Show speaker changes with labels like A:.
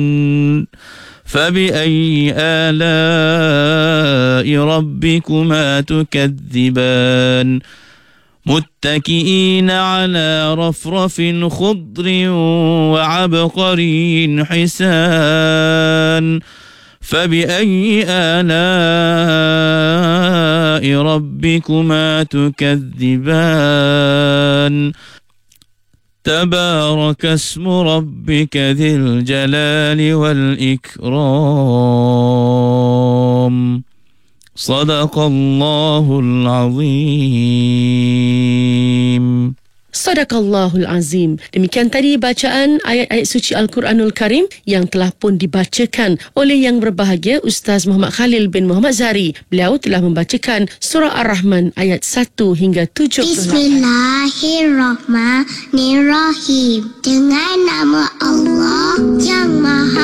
A: فبأي آلاء ربكما تكذبان متكئين على رفرف خضر وعبقري حسان فبأي آلاء ربكما تكذبان تبارك اسم ربك ذي الجلال والإكرام صدق الله العظيم.
B: Sadaqallahul Azim. Demikian tadi bacaan ayat-ayat suci Al-Quranul Karim yang telah pun dibacakan oleh yang berbahagia Ustaz Muhammad Khalil bin Muhammad Zahri. Beliau telah membacakan surah Ar-Rahman ayat 1 hingga 7.
C: Bismillahirrahmanirrahim. Dengan nama Allah yang Maha